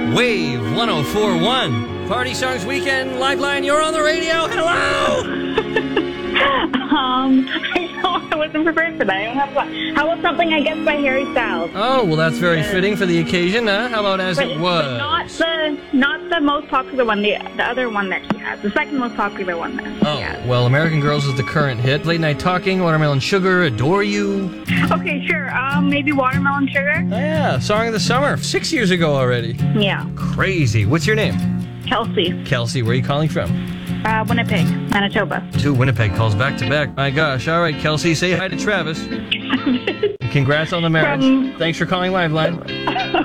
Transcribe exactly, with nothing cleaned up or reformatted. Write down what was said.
Wave one oh four point one. Party Songs Weekend, Lifeline, you're on the radio. Hello! um, I know I wasn't prepared for that. I don't have one. How about Something I Guess by Harry Styles? Oh, well, that's very fitting for the occasion, huh? How about As But, It Was? but not the not the most popular one, the the other one that he has. The second most popular one that Oh, he has. well, American Girls is the current hit. Late Night Talking, Watermelon Sugar, Adore You. Okay, sure. Um, maybe Watermelon Sugar? Oh, yeah, Song of the Summer, six years ago already. Yeah. Crazy. What's your name? Kelsey. Kelsey, where are you calling from? Uh, Winnipeg, Manitoba. Two Winnipeg calls back to back. My gosh. All right, Kelsey, say hi to Travis. Congrats on the marriage. From- Thanks for calling Lifeline.